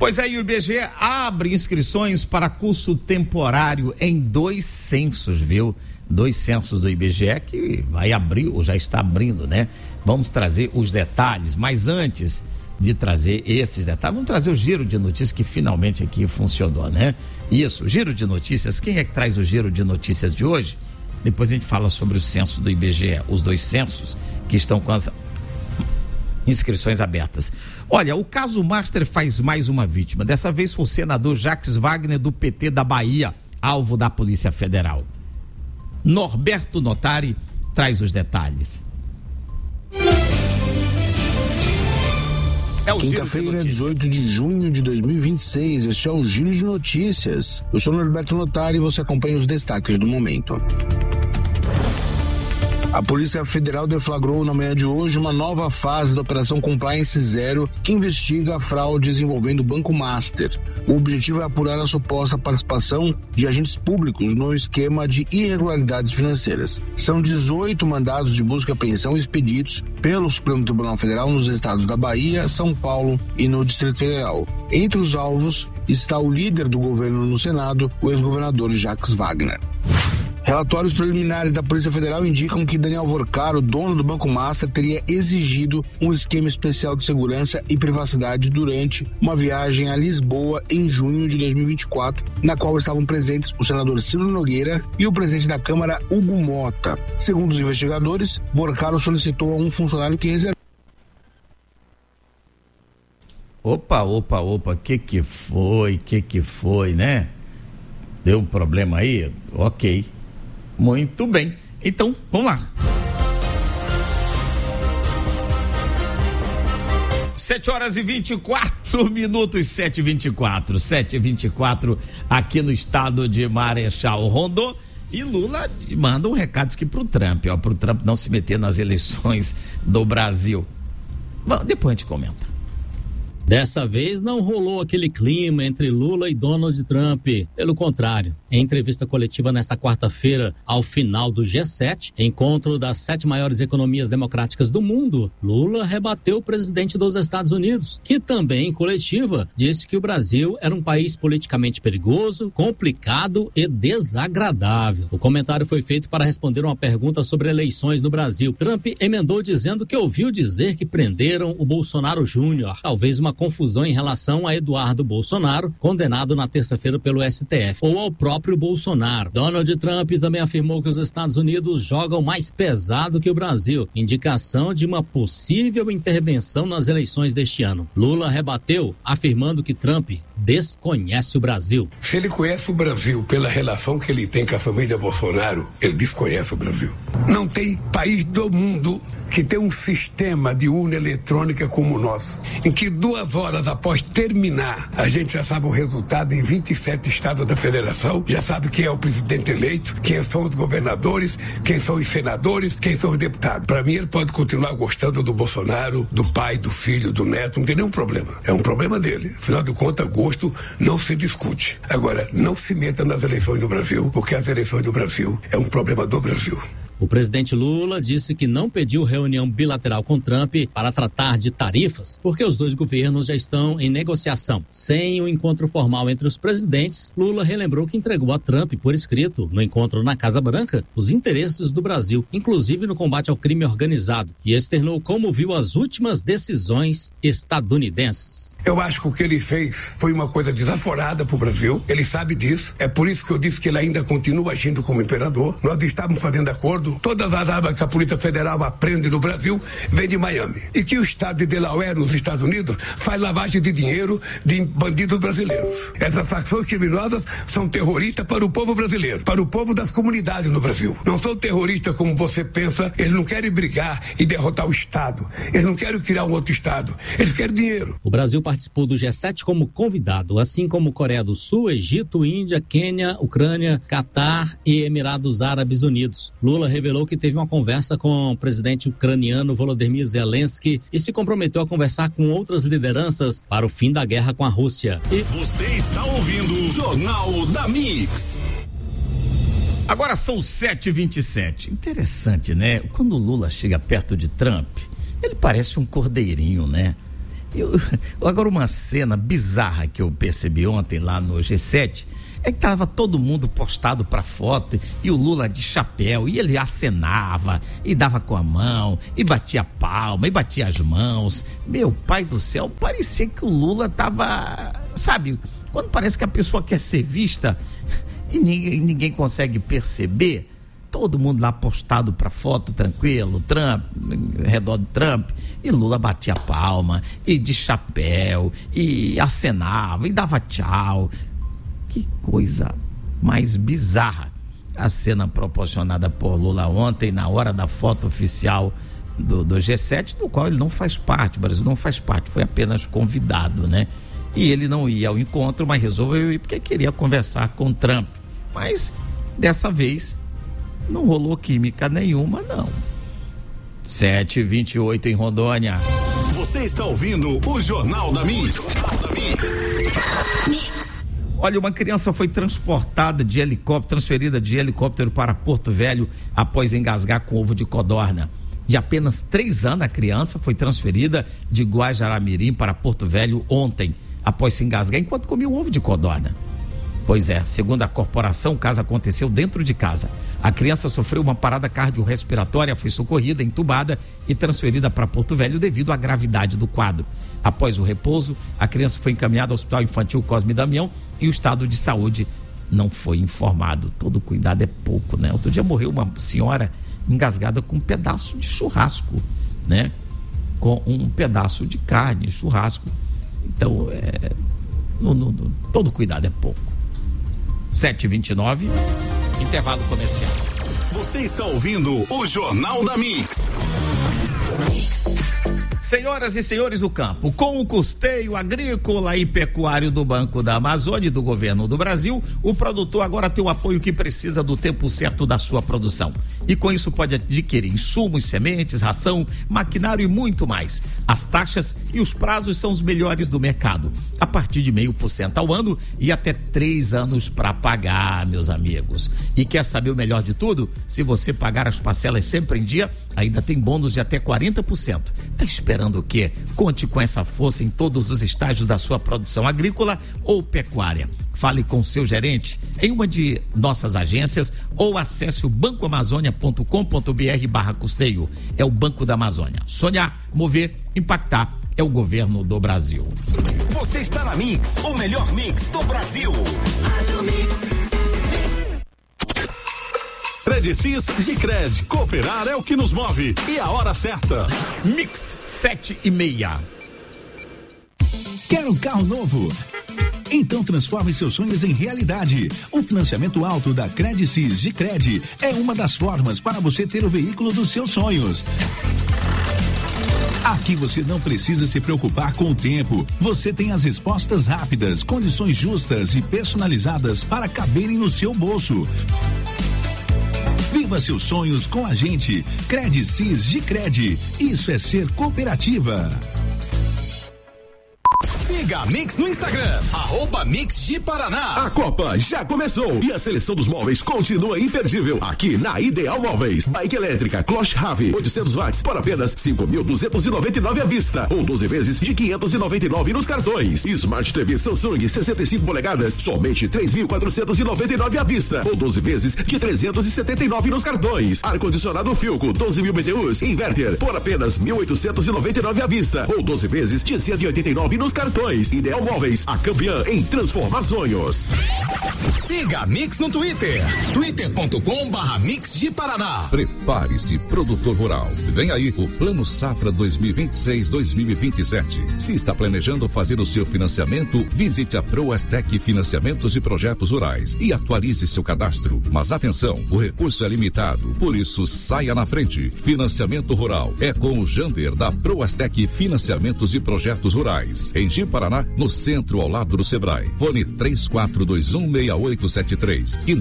Pois é, e o IBGE abre inscrições para curso temporário em 2 censos, viu? 2 censos do IBGE que vai abrir, ou já está abrindo, né? Vamos trazer os detalhes, mas antes de trazer esses detalhes, vamos trazer o giro de notícias que finalmente aqui funcionou, né? Isso, giro de notícias. Quem é que traz o giro de notícias de hoje? Depois a gente fala sobre o censo do IBGE, os 2 censos que estão com as inscrições abertas. Olha, o caso Master faz mais uma vítima. Dessa vez foi o senador Jacques Wagner do PT da Bahia, alvo da Polícia Federal. Norberto Notari traz os detalhes. Quinta-feira, 18 de junho de 2026, este é o Giro de Notícias. Eu sou Norberto Notari e você acompanha os destaques do momento. A Polícia Federal deflagrou na manhã de hoje uma nova fase da Operação Compliance Zero que investiga fraudes envolvendo o Banco Master. O objetivo é apurar a suposta participação de agentes públicos no esquema de irregularidades financeiras. São 18 mandados de busca e apreensão expedidos pelo Supremo Tribunal Federal nos estados da Bahia, São Paulo e no Distrito Federal. Entre os alvos está o líder do governo no Senado, o ex-governador Jacques Wagner. Relatórios preliminares da Polícia Federal indicam que Daniel Vorcaro, dono do Banco Master, teria exigido um esquema especial de segurança e privacidade durante uma viagem a Lisboa em junho de 2024, na qual estavam presentes o senador Ciro Nogueira e o presidente da Câmara, Hugo Mota. Segundo os investigadores, Vorcaro solicitou a um funcionário que reservou. Opa, que foi, né? Deu um problema aí? Ok. Muito bem. Então, vamos lá. 7h24, 7h24 aqui no estado de Marechal Rondon. E Lula manda um recado aqui pro Trump, pro Trump não se meter nas eleições do Brasil. Bom, depois a gente comenta. Dessa vez não rolou aquele clima entre Lula e Donald Trump. Pelo contrário, em entrevista coletiva nesta quarta-feira, ao final do G7, encontro das 7 maiores economias democráticas do mundo, Lula rebateu o presidente dos Estados Unidos, que também, em coletiva, disse que o Brasil era um país politicamente perigoso, complicado e desagradável. O comentário foi feito para responder uma pergunta sobre eleições no Brasil. Trump emendou dizendo que ouviu dizer que prenderam o Bolsonaro Júnior, talvez uma confusão em relação a Eduardo Bolsonaro, condenado na terça-feira pelo STF, ou ao próprio Bolsonaro. Donald Trump também afirmou que os Estados Unidos jogam mais pesado que o Brasil, indicação de uma possível intervenção nas eleições deste ano. Lula rebateu, afirmando que Trump desconhece o Brasil. Se ele conhece o Brasil pela relação que ele tem com a família Bolsonaro, ele desconhece o Brasil. Não tem país do mundo que tem um sistema de urna eletrônica como o nosso, em que 2 horas após terminar, a gente já sabe o resultado em 27 estados da federação, já sabe quem é o presidente eleito, quem são os governadores, quem são os senadores, quem são os deputados. Para mim, ele pode continuar gostando do Bolsonaro, do pai, do filho, do neto, não tem nenhum problema. É um problema dele. Afinal de contas, gosto não se discute. Agora, não se meta nas eleições do Brasil, porque as eleições do Brasil é um problema do Brasil. O presidente Lula disse que não pediu reunião bilateral com Trump para tratar de tarifas, porque os 2 governos já estão em negociação. Sem um encontro formal entre os presidentes, Lula relembrou que entregou a Trump, por escrito, no encontro na Casa Branca, os interesses do Brasil, inclusive no combate ao crime organizado, e externou como viu as últimas decisões estadunidenses. Eu acho que o que ele fez foi uma coisa desaforada para o Brasil, ele sabe disso, é por isso que eu disse que ele ainda continua agindo como imperador. Nós estávamos fazendo acordo. Todas as armas que a Polícia Federal aprende no Brasil vem de Miami. E que o estado de Delaware, nos Estados Unidos, faz lavagem de dinheiro de bandidos brasileiros. Essas facções criminosas são terroristas para o povo brasileiro, para o povo das comunidades no Brasil. Não são terroristas como você pensa, eles não querem brigar e derrotar o Estado. Eles não querem criar um outro Estado. Eles querem dinheiro. O Brasil participou do G7 como convidado, assim como Coreia do Sul, Egito, Índia, Quênia, Ucrânia, Catar e Emirados Árabes Unidos. Lula revelou que teve uma conversa com o presidente ucraniano Volodymyr Zelensky e se comprometeu a conversar com outras lideranças para o fim da guerra com a Rússia. Você está ouvindo o Jornal da Mix. Agora são 7h27. Interessante, né? Quando o Lula chega perto de Trump, ele parece um cordeirinho, né? Agora, uma cena bizarra que eu percebi ontem lá no G7 é que tava todo mundo postado pra foto e o Lula de chapéu, e ele acenava e dava com a mão e batia palma e batia as mãos. Meu pai do céu, parecia que o Lula tava, sabe, quando parece que a pessoa quer ser vista e ninguém consegue perceber. Todo mundo lá postado pra foto, tranquilo, Trump, ao redor do Trump, e Lula batia palma, e de chapéu, e acenava, e dava tchau. Que coisa mais bizarra. A cena proporcionada por Lula ontem, na hora da foto oficial do G7, do qual ele não faz parte, o Brasil não faz parte, foi apenas convidado, né? E ele não ia ao encontro, mas resolveu ir porque queria conversar com Trump. Mas, dessa vez, não rolou química nenhuma, não. 7h28 em Rondônia. Você está ouvindo o Jornal da Mix. Olha, uma criança foi transferida de helicóptero para Porto Velho após engasgar com ovo de codorna. De apenas 3 anos, a criança foi transferida de Guajará-Mirim para Porto Velho ontem, após se engasgar enquanto comia um ovo de codorna. Pois é, segundo a corporação, o caso aconteceu dentro de casa. A criança sofreu uma parada cardiorrespiratória, foi socorrida, entubada e transferida para Porto Velho devido à gravidade do quadro. Após o repouso, a criança foi encaminhada ao Hospital Infantil Cosme Damião e o estado de saúde não foi informado. Todo cuidado é pouco, né? Outro dia morreu uma senhora engasgada com um pedaço de churrasco, né? Com um pedaço de carne, churrasco. Então, todo cuidado é pouco. 7h29, intervalo comercial. Você está ouvindo o Jornal da Mix. Senhoras e senhores do campo, com o custeio agrícola e pecuário do Banco da Amazônia e do Governo do Brasil, o produtor agora tem o apoio que precisa do tempo certo da sua produção. E com isso pode adquirir insumos, sementes, ração, maquinário e muito mais. As taxas e os prazos são os melhores do mercado. A partir de 0,5% ao ano e até 3 anos para pagar, meus amigos. E quer saber o melhor de tudo? Se você pagar as parcelas sempre em dia, ainda tem bônus de até 40%. Tá esperando o quê? Conte com essa força em todos os estágios da sua produção agrícola ou pecuária. Fale com seu gerente em uma de nossas agências ou acesse o bancoamazônia.com.br/custeio. É o Banco da Amazônia. Sonhar, mover, impactar é o governo do Brasil. Você está na Mix, o melhor mix do Brasil. Credicis Gicred, cooperar é o que nos move e a hora certa. Mix 7h30. Quer um carro novo? Então transforme seus sonhos em realidade. O financiamento alto da Credicis Gicred é uma das formas para você ter o veículo dos seus sonhos. Aqui você não precisa se preocupar com o tempo. Você tem as respostas rápidas, condições justas e personalizadas para caberem no seu bolso. Viva seus sonhos com a gente. Credicis Gicred. Isso é ser cooperativa. Siga a Mix no Instagram, @Mix de Paraná. A Copa já começou e a seleção dos móveis continua imperdível aqui na Ideal Móveis. Bike elétrica Cloche Rave 800 watts por apenas 5.299 à vista ou 12 vezes de 599 nos cartões. Smart TV Samsung 65 polegadas somente 3.499 à vista ou 12 vezes de 379 nos cartões. Ar-condicionado Philco 12.000 BTUs inverter por apenas 1.899 à vista ou 12 vezes de 189 nos cartões. Ideal Móveis, a campeã em transformar sonhos. Siga a Mix no Twitter, twitter.com/Mix de Paraná. Prepare-se, produtor rural. Vem aí o Plano Safra 2026-2027. Se está planejando fazer o seu financiamento, visite a Proastec Financiamentos e Projetos Rurais e atualize seu cadastro. Mas atenção, o recurso é limitado, por isso saia na frente. Financiamento rural é com o Jander da Proastec Financiamentos e Projetos Rurais. Em Paraná. Paraná, no centro ao lado do Sebrae. Fone 34216873 e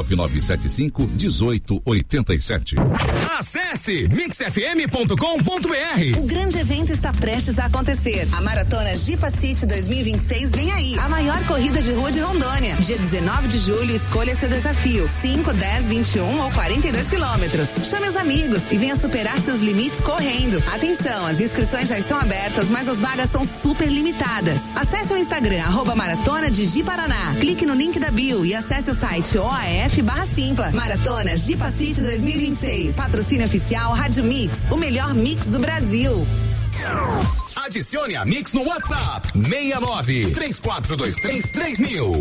999751887. Acesse mixfm.com.br. O grande evento está prestes a acontecer. A Maratona Jipa City 2026 vem aí. A maior corrida de rua de Rondônia. Dia 19 de julho, escolha seu desafio. 5, 10, 21 ou 42 quilômetros. Chame os amigos e venha superar seus limites correndo. Atenção, as inscrições já estão abertas, mas as vagas são super limitadas. Acesse o Instagram, @Maratona de Ji-Paraná. Clique no link da bio e acesse o site OAF/Simpla. Maratona Jipa City 2026. Patrocínio oficial Rádio Mix, o melhor mix do Brasil. Adicione a Mix no WhatsApp 69-3423-3000.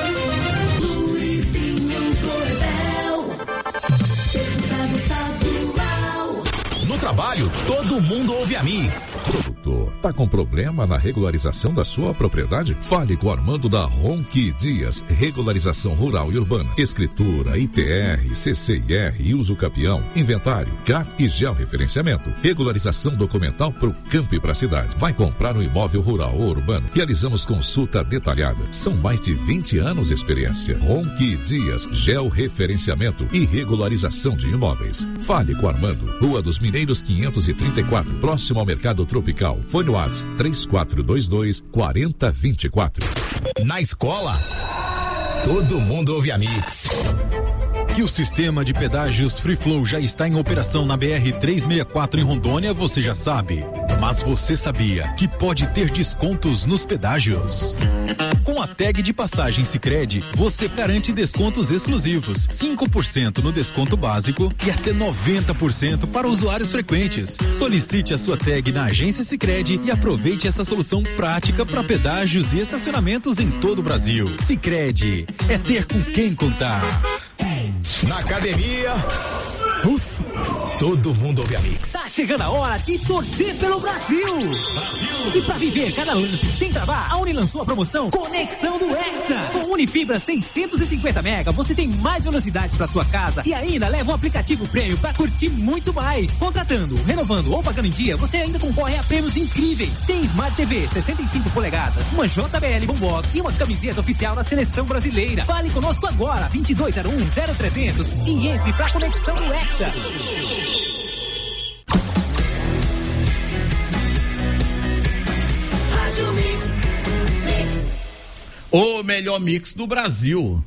No trabalho, todo mundo ouve a Mix. Produtor, tá com problema na regularização da sua propriedade? Fale com o Armando da Ronqui Dias, regularização rural e urbana, escritura, ITR, CCIR e uso capião, inventário, CAR e georreferenciamento, regularização documental pro campo e pra cidade. Vai comprar um imóvel rural ou urbano? Realizamos consulta detalhada. São mais de 20 anos de experiência. Ronqui Dias, georreferenciamento e regularização de imóveis. Fale com o Armando, Rua dos Mineiros 534, próximo ao Mercado Tropical. Foi no WhatsApp 3422-4024. Na escola, todo mundo ouve a Mix. Que o sistema de pedágios Free Flow já está em operação na BR-364 em Rondônia, você já sabe. Mas você sabia que pode ter descontos nos pedágios? Com a tag de passagem Sicredi, você garante descontos exclusivos, 5% no desconto básico e até 90% para usuários frequentes. Solicite a sua tag na agência Sicredi e aproveite essa solução prática para pedágios e estacionamentos em todo o Brasil. Sicredi, é ter com quem contar. Na academia, todo mundo ouve a Mix. Tá chegando a hora de torcer pelo Brasil. E pra viver cada lance sem travar, a Uni lançou a promoção Conexão do Hexa. Com Unifibra 650 mega, você tem mais velocidade pra sua casa e ainda leva um aplicativo prêmio pra curtir muito mais. Contratando, renovando ou pagando em dia, você ainda concorre a prêmios incríveis. Tem Smart TV 65 polegadas, uma JBL Boombox e uma camiseta oficial da Seleção Brasileira. Fale conosco agora, 2201-0300 e entre pra Conexão do Hexa. O melhor mix do Brasil.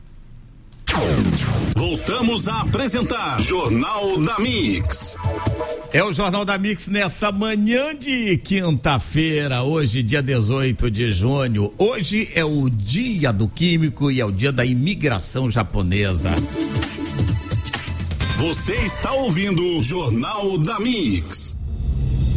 Voltamos a apresentar Jornal da Mix. É o Jornal da Mix nessa manhã de quinta-feira, hoje dia 18 de junho. Hoje é o dia do químico e é o dia da imigração japonesa. Você está ouvindo o Jornal da Mix.